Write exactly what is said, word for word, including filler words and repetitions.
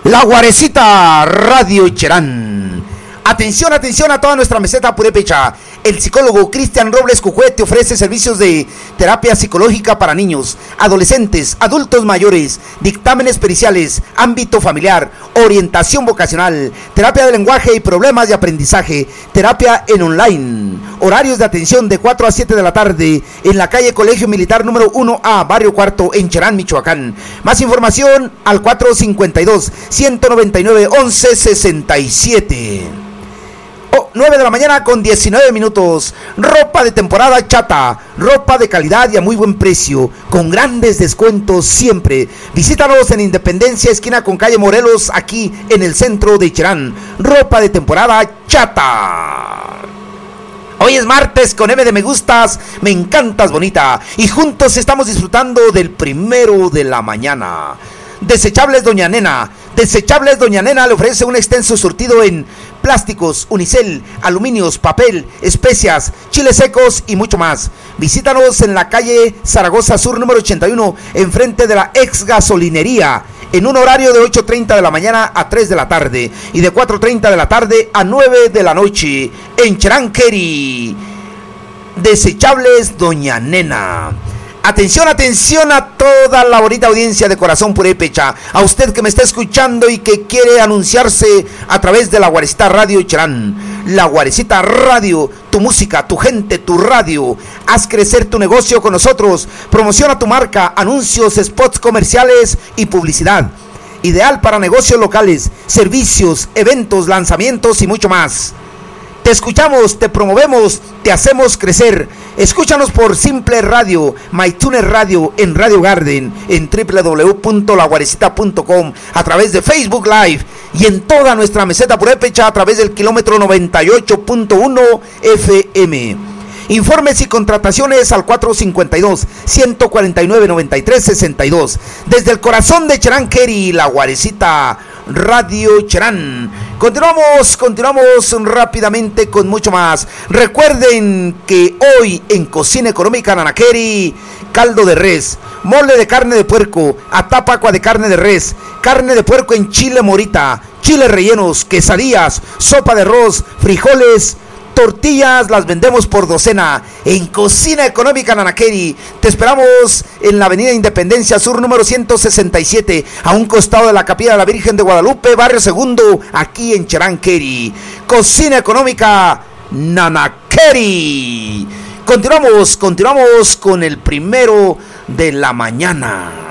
La Guarecita Radio Cherán. Atención, atención a toda nuestra meseta purépecha. El psicólogo Cristian Robles Cujué te ofrece servicios de terapia psicológica para niños, adolescentes, adultos mayores, dictámenes periciales, ámbito familiar, orientación vocacional, terapia de lenguaje y problemas de aprendizaje, terapia en online. Horarios de atención de cuatro a siete de la tarde en la calle Colegio Militar número uno A, Barrio Cuarto, en Cherán, Michoacán. Más información al cuatro cinco dos, uno nueve nueve, once sesenta y siete. Oh, nueve de la mañana con diecinueve minutos. Ropa de temporada Chata, ropa de calidad y a muy buen precio, con grandes descuentos siempre. Visítanos en Independencia, esquina con calle Morelos, aquí en el centro de Cherán. Ropa de temporada Chata. Hoy es martes con M de me gustas, me encantas bonita, y juntos estamos disfrutando del primero de la mañana. Desechables Doña Nena. Desechables Doña Nena le ofrece un extenso surtido en plásticos, unicel, aluminios, papel, especias, chiles secos y mucho más. Visítanos en la calle Zaragoza Sur número ochenta y uno, enfrente de la ex gasolinería, en un horario de ocho treinta de la mañana a tres de la tarde y de cuatro treinta de la tarde a nueve de la noche en Cheranqueri. Desechables Doña Nena. Atención, atención a toda la bonita audiencia de Corazón Purépecha. A usted que me está escuchando y que quiere anunciarse a través de la Guarecita Radio Cherán. La Guarecita Radio, tu música, tu gente, tu radio. Haz crecer tu negocio con nosotros. Promociona tu marca, anuncios, spots comerciales y publicidad. Ideal para negocios locales, servicios, eventos, lanzamientos y mucho más. Te escuchamos, te promovemos, te hacemos crecer. Escúchanos por Simple Radio, MyTuner Radio, en Radio Garden, en doble u doble u doble u punto la guarecita punto com, a través de Facebook Live y en toda nuestra meseta purépecha a través del kilómetro noventa y ocho punto uno F M. Informes y contrataciones al cuatro cinco dos, uno cuatro nueve, nueve tres seis dos. Desde el corazón de Cheranqueri, la Guarecita Radio Cherán. Continuamos, continuamos rápidamente con mucho más. Recuerden que hoy en Cocina Económica Nanaqueri, caldo de res, mole de carne de puerco, atapacua de carne de res, carne de puerco en chile morita, chiles rellenos, quesadillas, sopa de arroz, frijoles, tortillas, las vendemos por docena en Cocina Económica Nanaqueri. Te esperamos en la avenida Independencia Sur número ciento sesenta y siete, a un costado de la Capilla de la Virgen de Guadalupe, barrio Segundo, aquí en Cheranqueri. Cocina Económica Nanaqueri. Continuamos, continuamos con el primero de la mañana.